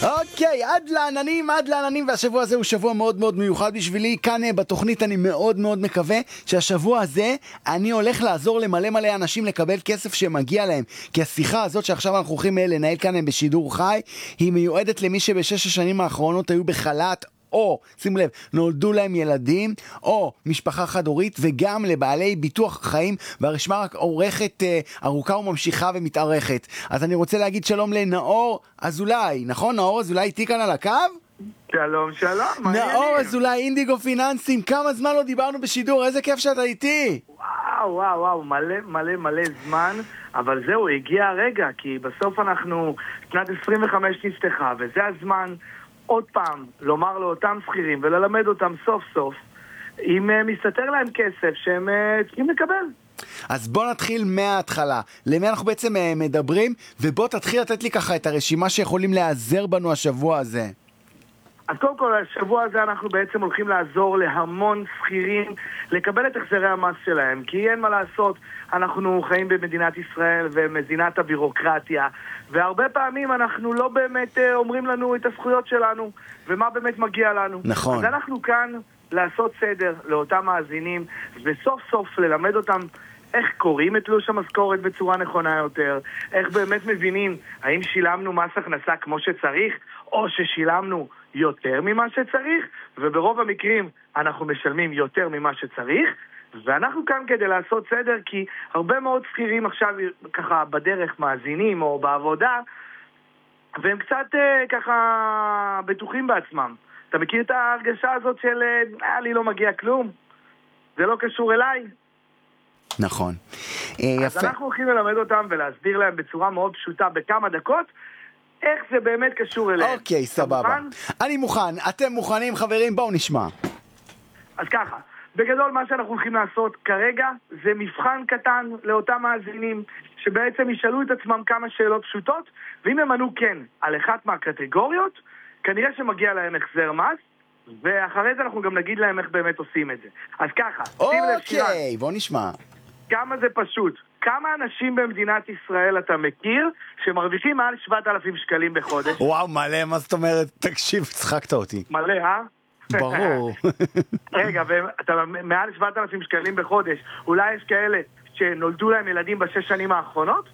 אוקיי, עד לעננים, והשבוע הזה הוא שבוע מאוד מאוד מיוחד בשבילי. כאן בתוכנית אני מאוד מאוד מקווה שהשבוע הזה אני הולך לעזור למלא אנשים לקבל כסף שמגיע להם, כי השיחה הזאת שעכשיו אנחנו הולכים לנהל כאן בשידור חי היא מיועדת למי שבשש השנים האחרונות היו בחל"ת, או, שים לב, נולדו להם ילדים, או משפחה חד-הורית, וגם לבעלי ביטוח חיים, והרשימה רק עורכת ארוכה וממשיכה ומתארכת. אז אני רוצה להגיד שלום לנאור אזולאי, נכון? נאור אזולאי איתי כאן על הקו? שלום, נאור אזולאי, אינדיגו פיננסים, כמה זמן לא דיברנו בשידור, איזה כיף שאתה איתי. וואו, מלא זמן, אבל זהו, הגיע הרגע, כי בסוף אנחנו, שנת 25 נפתחה, וזה הזמן עוד פעם לומר לאותם שכירים וללמד אותם סוף סוף אם מסתתר להם כסף שהם צריכים לקבל. אז בוא נתחיל מההתחלה, למי אנחנו בעצם מדברים, ובוא תתחיל לתת לי ככה את הרשימה שיכולים לעזר בנו השבוע הזה. אז קודם כל, השבוע הזה אנחנו בעצם הולכים לעזור להמון שכירים לקבל את החזרי המס שלהם, כי אין מה לעשות, אנחנו חיים במדינת ישראל ומדינת הבירוקרטיה, והרבה פעמים אנחנו לא באמת אומרים לנו את הזכויות שלנו ומה באמת מגיע לנו. נכון. אז אנחנו כאן לעשות סדר לאותם מאזינים, וסוף סוף ללמד אותם איך קוראים את תלוש המשכורת בצורה נכונה יותר, איך באמת מבינים האם שילמנו מס הכנסה כמו שצריך, או ששילמנו יותר ממה שצריך, וברוב המקרים אנחנו משלמים יותר ממה שצריך, ואנחנו כאן כדי לעשות סדר, כי הרבה מאוד שכירים עכשיו ככה בדרך מאזינים או בעבודה, והם קצת ככה בטוחים בעצמם. אתה מכיר את ההרגשה הזאת של לי לא מגיע כלום? זה לא קשור אליי? נכון. אז אנחנו הולכים ללמד אותם ולהסביר להם בצורה מאוד פשוטה בכמה דקות, איך זה באמת קשור אליהם. אוקיי, סבבה. אני מוכן. אתם מוכנים, חברים? בואו נשמע. אז ככה, בגדול מה שאנחנו הולכים לעשות כרגע זה מבחן קטן לאותם מאזינים שבעצם ישאלו את עצמם כמה שאלות פשוטות, ואם הם ענו כן על אחת מהקטגוריות, כנראה שמגיע להם החזר מס, ואחרי זה אנחנו גם נגיד להם איך באמת עושים את זה. אז ככה, שים לב שירן. אוקיי, בוא נשמע. כמה זה פשוט. כמה אנשים במדינת ישראל אתה מכיר שמרוויחים מעל 7,000 שקלים בחודש? וואו, מלא, מה זאת אומרת? תקשיב, צחקת אותי. מלא, ברור. רגע, ואתה מעל 7,000 שקלים בחודש, אולי יש כאלה שנולדו להם ילדים בשש שנים האחרונות?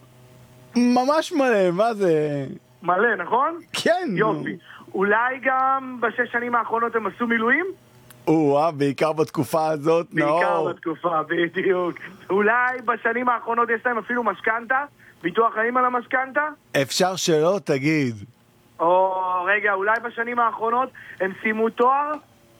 ממש מלא, מה זה? מלא, נכון? כן. יופי. אולי גם בשש שנים האחרונות הם עשו מילואים? בעיקר בתקופה הזאת, בעיקר בתקופה, בדיוק. אולי בשנים האחרונות יש להם אפילו משכנתה? ביטוח חיים על המשכנתה? אפשר שלא, תגיד. או רגע, אולי בשנים האחרונות הם סיימו תואר?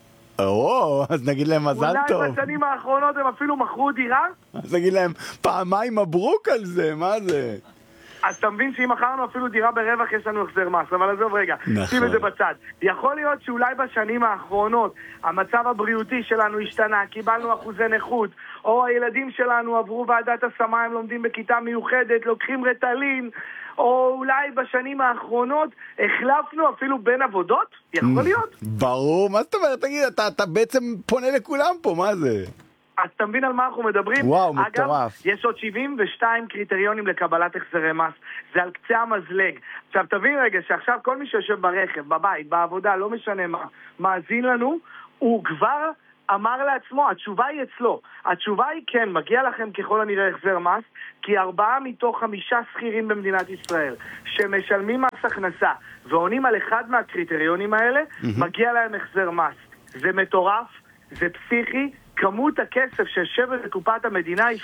אז נגיד להם מזל טוב. אולי בשנים האחרונות הם אפילו מכרו דירה? אז נגיד להם פעמיים מברוק על זה, מה זה? אז אתה מבין שאם מכרנו אפילו דירה ברווח יש לנו החזר מס, אבל עזוב רגע, שים את זה בצד. יכול להיות שאולי בשנים האחרונות המצב הבריאותי שלנו השתנה, קיבלנו אחוזי נכות, או הילדים שלנו עברו ועדת השמה, הם לומדים בכיתה מיוחדת, לוקחים רטלין, או אולי בשנים האחרונות החלפנו אפילו בין עבודות? יכול להיות? ברור, מה זאת אומרת? תגיד, אתה בעצם פונה לכולם פה, מה זה? אז אתה מבין על מה אנחנו מדברים? וואו, מטורף. אגב, יש עוד 72 קריטריונים לקבלת החזרי מס. זה על קצה המזלג. עכשיו תבין רגע שעכשיו כל מי שיושב ברכב, בבית, בעבודה, לא משנה מה, מאזין לנו, הוא כבר אמר לעצמו, התשובה היא אצלו. התשובה היא כן, מגיע לכם ככל הנראה החזר מס, כי 4 מתוך 5 שכירים במדינת ישראל שמשלמים מס הכנסה ועונים על אחד מהקריטריונים האלה, מגיע להם החזר מס. זה מטורף, זה פסיכי, כמות הכסף שיושבת בקופת המדינה היא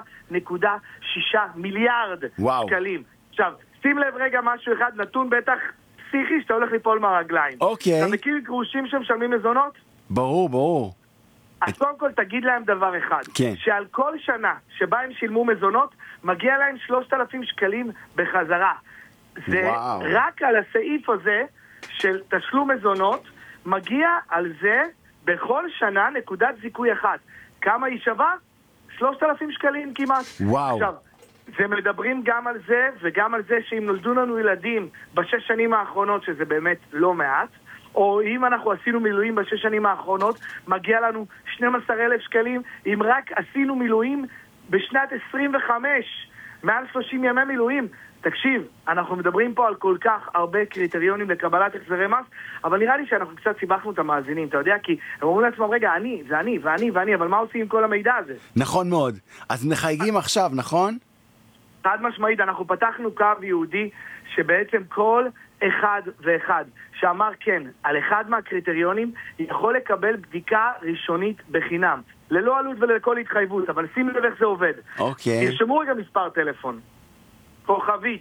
3.6 מיליארד שקלים. עכשיו, שים לב רגע משהו אחד, נתון בטח פסיכי שאתה הולך ליפול מהרגליים. אוקיי. אתה מכיר גרושים שמשלמים מזונות? ברור. אז קודם כל תגיד להם דבר אחד, כן. שעל כל שנה שבה הם שילמו מזונות, מגיע להם 3,000 שקלים בחזרה. זה רק על הסעיף הזה של תשלום מזונות, מגיע על זה בכל שנה נקודת זיכוי אחת. כמה היא שווה? 3,000 שקלים כמעט. וואו. עכשיו, זה מדברים גם על זה, וגם על זה שאם נולדו לנו ילדים בשש שנים האחרונות, שזה באמת לא מעט, או אם אנחנו עשינו מילואים בשש שנים האחרונות, מגיע לנו 12,000 שקלים. אם רק עשינו מילואים בשנת 25, מעל 30 ימי מילואים, תקשיב, אנחנו מדברים פה על כל כך הרבה קריטריונים לקבלת החזרי מס, אבל נראה לי שאנחנו קצת סיבכנו את המאזינים, אתה יודע? כי הם אומרים לעצמם, רגע, זה אני, ואני, אבל מה עושים עם כל המידע הזה? נכון מאוד. אז מחייגים עכשיו, נכון? חד משמעית, אנחנו פתחנו קו יהודי שבעצם כל אחד ואחד שאמר כן על אחד מהקריטריונים יכול לקבל בדיקה ראשונית בחינם, ללא עלות ולכל התחייבות, אבל שים לב איך זה עובד. אוקיי. תרשמו רגע מספר טלפון. כוכבית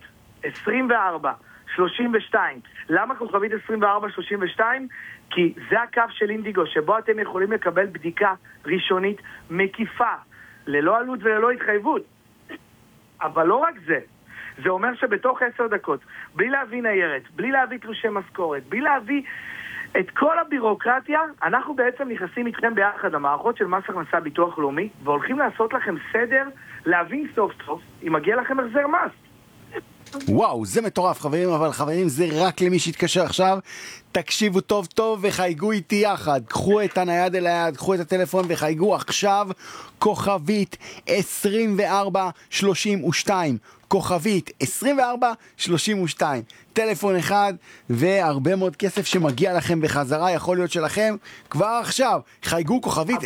2432. למה כוכבית 2432? כי זה הקו של אינדיגו שבו אתם יכולים לקבל בדיקה ראשונית מקיפה, ללא עלות וללא התחייבות. אבל לא רק זה, זה אומר שבתוך 10 דקות, בלי להביא ניירת, בלי להביא תלושי משכורת, בלי להביא את כל הבירוקרטיה, אנחנו בעצם נכנסים איתכם ביחד המערכות של מס הכנסה ביטוח לאומי, והולכים לעשות לכם סדר, להבין סוף סוף אם מגיע לכם החזר מס. וואו, זה מטורף חברים, אבל חברים זה רק למי שהתקשר עכשיו. תקשיבו טוב טוב וחייגו איתי יחד. קחו את הנייד אל היד, קחו את הטלפון וחייגו עכשיו כוכבית 2432. כוכבית 2432. טלפון אחד והרבה מאוד כסף שמגיע לכם בחזרה, יכול להיות שלכם כבר עכשיו. חייגו כוכבית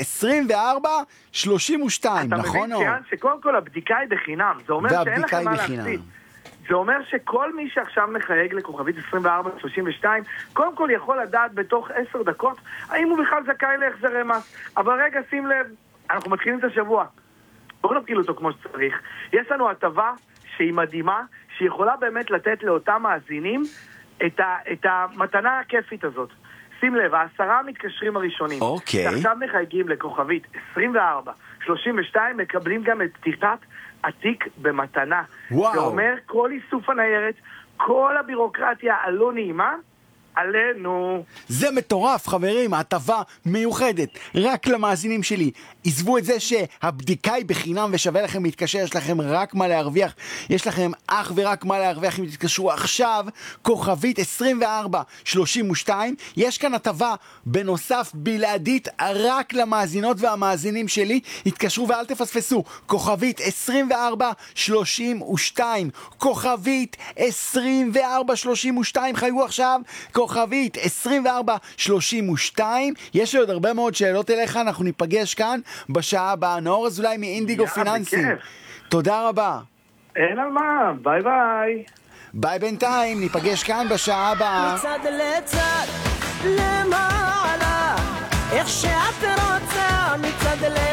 2432, נכון? אתה מבין שקודם כל הבדיקה היא בחינם, זה אומר שאין לכם מה להפסיד. זה אומר שכל מי שעכשיו מחייג לכוכבית 2432, קודם כל יכול לדעת בתוך 10 דקות האם הוא בכלל זכאי להחזרי מס. אבל רגע, שים לב, אנחנו מתחילים את השבוע. בואו נתחיל אותו כמו שצריך. יש לנו הטבה שהיא מדהימה, שיכולה באמת לתת לאותם מאזינים את המתנה הכיפית הזאת. שים לב, 10 מתקשרים הראשונים. שעכשיו מחייגים לכוכבית 2432, מקבלים גם את פתיחת התיק במתנה. וואו. זה אומר כל איסוף הניירת, כל הבירוקרטיה הלא נעימה, עלינו. זה מטורף חברים, ההטבה מיוחדת רק למאזינים שלי. עזבו את זה שהבדיקה היא בחינם ושווה לכם להתקשר, יש לכם רק מה להרוויח, יש לכם אך ורק מה להרוויח אם תתקשרו עכשיו. כוכבית 2432, יש כאן הטבה בנוסף בלעדית רק למאזינות והמאזינים שלי. התקשרו ואל תפספסו. כוכבית 2432, כוכבית 2432, חייגו עכשיו כוכבית 2432. יש לי עוד הרבה מאוד שאלות אליך, אנחנו ניפגש כאן בשעה הבאה. נאור אזולאי מאינדיגו פיננסים, תודה רבה. אין על מה, ביי ביי. ביי בינתיים, ניפגש כאן בשעה הבאה. מצד לצד למעלה איך שאת רוצה, מצד לצד